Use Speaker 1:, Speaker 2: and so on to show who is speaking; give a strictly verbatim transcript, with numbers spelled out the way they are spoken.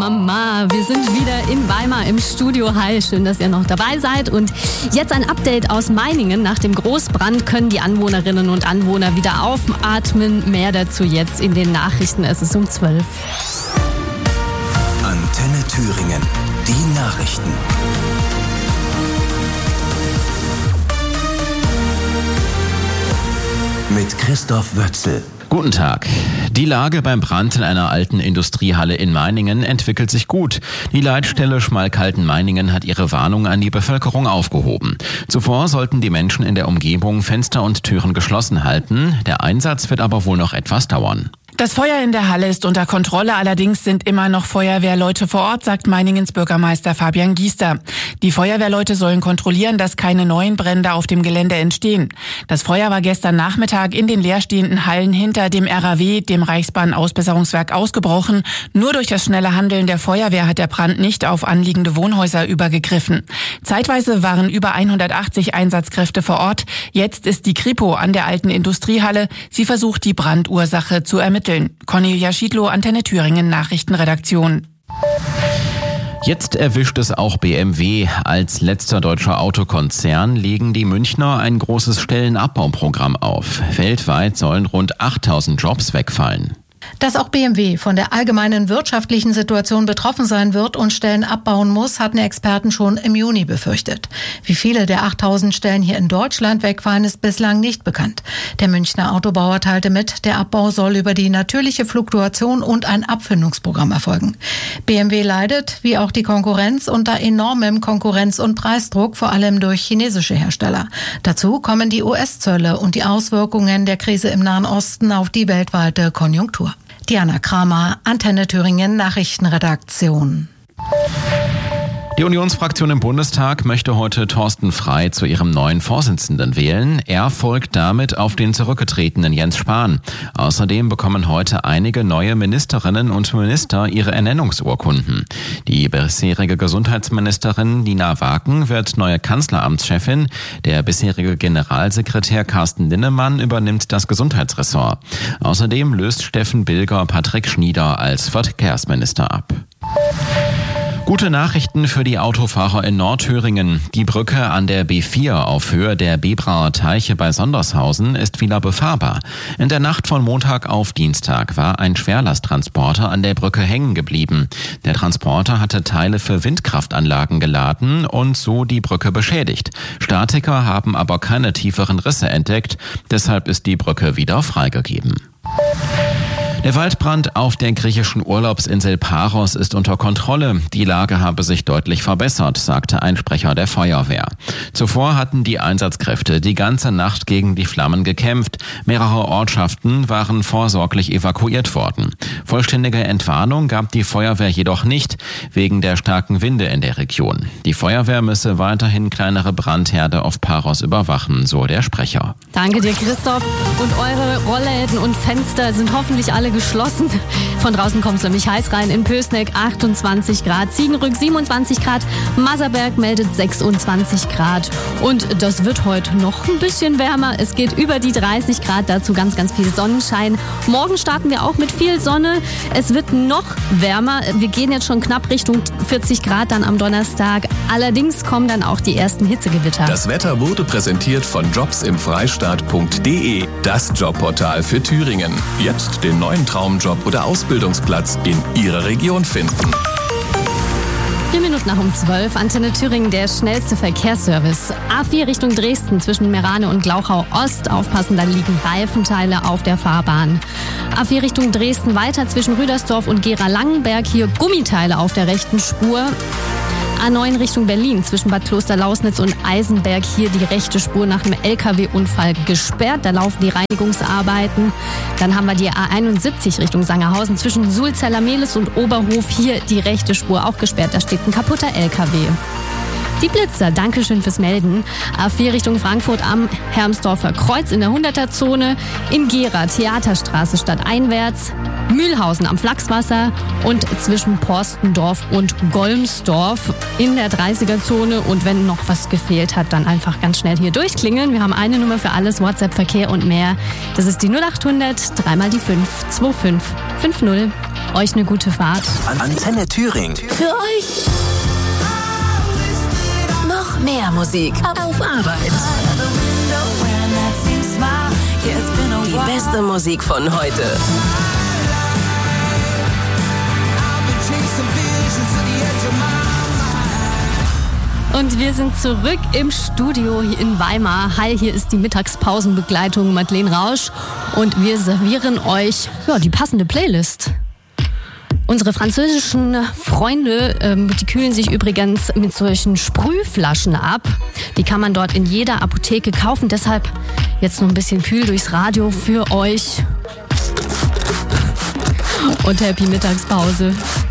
Speaker 1: Mama. Wir sind wieder in Weimar im Studio. Hi, schön, dass ihr noch dabei seid. Und jetzt ein Update aus Meiningen. Nach dem Großbrand können die Anwohnerinnen und Anwohner wieder aufatmen. Mehr dazu jetzt in den Nachrichten. Es ist um zwölf.
Speaker 2: Antenne Thüringen. Die Nachrichten. Mit Christoph Wötzel.
Speaker 3: Guten Tag. Die Lage beim Brand in einer alten Industriehalle in Meiningen entwickelt sich gut. Die Leitstelle Schmalkalden-Meiningen hat ihre Warnung an die Bevölkerung aufgehoben. Zuvor sollten die Menschen in der Umgebung Fenster und Türen geschlossen halten. Der Einsatz wird aber wohl noch etwas dauern.
Speaker 4: Das Feuer in der Halle ist unter Kontrolle, allerdings sind immer noch Feuerwehrleute vor Ort, sagt Meiningens Bürgermeister Fabian Giester. Die Feuerwehrleute sollen kontrollieren, dass keine neuen Brände auf dem Gelände entstehen. Das Feuer war gestern Nachmittag in den leerstehenden Hallen hinter dem R A W, dem Reichsbahn-Ausbesserungswerk, ausgebrochen. Nur durch das schnelle Handeln der Feuerwehr hat der Brand nicht auf anliegende Wohnhäuser übergegriffen. Zeitweise waren über hundertachtzig Einsatzkräfte vor Ort. Jetzt ist die Kripo an der alten Industriehalle. Sie versucht, die Brandursache zu ermitteln. Cornelia Schiedlow, Antenne Thüringen, Nachrichtenredaktion.
Speaker 3: Jetzt erwischt es auch B M W. Als letzter deutscher Autokonzern legen die Münchner ein großes Stellenabbauprogramm auf. Weltweit sollen rund achttausend Jobs wegfallen.
Speaker 5: Dass auch B M W von der allgemeinen wirtschaftlichen Situation betroffen sein wird und Stellen abbauen muss, hatten Experten schon im Juni befürchtet. Wie viele der achttausend Stellen hier in Deutschland wegfallen, ist bislang nicht bekannt. Der Münchner Autobauer teilte mit, der Abbau soll über die natürliche Fluktuation und ein Abfindungsprogramm erfolgen. B M W leidet, wie auch die Konkurrenz, unter enormem Konkurrenz- und Preisdruck, vor allem durch chinesische Hersteller. Dazu kommen die U S-Zölle und die Auswirkungen der Krise im Nahen Osten auf die weltweite Konjunktur. Diana Kramer, Antenne Thüringen, Nachrichtenredaktion.
Speaker 3: Die Unionsfraktion im Bundestag möchte heute Thorsten Frey zu ihrem neuen Vorsitzenden wählen. Er folgt damit auf den zurückgetretenen Jens Spahn. Außerdem bekommen heute einige neue Ministerinnen und Minister ihre Ernennungsurkunden. Die bisherige Gesundheitsministerin Nina Waken wird neue Kanzleramtschefin. Der bisherige Generalsekretär Carsten Linnemann übernimmt das Gesundheitsressort. Außerdem löst Steffen Bilger Patrick Schnieder als Verkehrsminister ab. Gute Nachrichten für die Autofahrer in Nordthüringen. Die Brücke an der B vier auf Höhe der Bebraer Teiche bei Sondershausen ist wieder befahrbar. In der Nacht von Montag auf Dienstag war ein Schwerlasttransporter an der Brücke hängen geblieben. Der Transporter hatte Teile für Windkraftanlagen geladen und so die Brücke beschädigt. Statiker haben aber keine tieferen Risse entdeckt, deshalb ist die Brücke wieder freigegeben. Der Waldbrand auf der griechischen Urlaubsinsel Paros ist unter Kontrolle. Die Lage habe sich deutlich verbessert, sagte ein Sprecher der Feuerwehr. Zuvor hatten die Einsatzkräfte die ganze Nacht gegen die Flammen gekämpft. Mehrere Ortschaften waren vorsorglich evakuiert worden. Vollständige Entwarnung gab die Feuerwehr jedoch nicht, wegen der starken Winde in der Region. Die Feuerwehr müsse weiterhin kleinere Brandherde auf Paros überwachen, so der Sprecher.
Speaker 1: Danke dir, Christoph. Und eure Rollläden und Fenster sind hoffentlich alle geschlossen. Von draußen kommt es nämlich heiß rein. In Pößneck achtundzwanzig Grad, Ziegenrück siebenundzwanzig Grad, Maserberg meldet sechsundzwanzig Grad. Und das wird heute noch ein bisschen wärmer. Es geht über die dreißig Grad, dazu ganz, ganz viel Sonnenschein. Morgen starten wir auch mit viel Sonne. Es wird noch wärmer. Wir gehen jetzt schon knapp Richtung vierzig Grad dann am Donnerstag. Allerdings kommen dann auch die ersten Hitzegewitter.
Speaker 2: Das Wetter wurde präsentiert von jobs im freistaat punkt de, das Jobportal für Thüringen. Jetzt den neuen Traumjob oder Ausbildungsplatz in Ihrer Region finden.
Speaker 1: Vier Minuten nach um zwölf, Antenne Thüringen, der schnellste Verkehrsservice. A vier Richtung Dresden zwischen Merane und Glauchau Ost. Aufpassen, da liegen Reifenteile auf der Fahrbahn. A vier Richtung Dresden weiter zwischen Rüdersdorf und Gera-Langenberg. Hier Gummiteile auf der rechten Spur. A neun Richtung Berlin zwischen Bad Klosterlausnitz und Eisenberg. Hier die rechte Spur nach einem L K W-Unfall gesperrt. Da laufen die Reinigungsarbeiten. Dann haben wir die A einundsiebzig Richtung Sangerhausen zwischen Sulzeller-Mehlis und Oberhof. Hier die rechte Spur auch gesperrt. Da steht ein kaputter L K W. Die Blitzer, Dankeschön fürs Melden. A vier Richtung Frankfurt am Hermsdorfer Kreuz in der hunderter-Zone. In Gera, Theaterstraße stadteinwärts. Mühlhausen am Flachswasser und zwischen Porstendorf und Golmsdorf in der dreißiger-Zone. Und wenn noch was gefehlt hat, dann einfach ganz schnell hier durchklingeln. Wir haben eine Nummer für alles, WhatsApp, Verkehr und mehr. Das ist die null acht hundert, dreimal die fünf, zwei fünf fünf null. Euch eine gute Fahrt.
Speaker 6: Antenne Thüringen.
Speaker 7: Für euch noch mehr Musik auf Arbeit. Die beste Musik von heute.
Speaker 1: Und wir sind zurück im Studio hier in Weimar. Hi, hier ist die Mittagspausenbegleitung Madeleine Rausch und wir servieren euch ja, die passende Playlist. Unsere französischen Freunde, ähm, die kühlen sich übrigens mit solchen Sprühflaschen ab. Die kann man dort in jeder Apotheke kaufen. Deshalb jetzt noch ein bisschen kühl durchs Radio für euch. Und happy Mittagspause.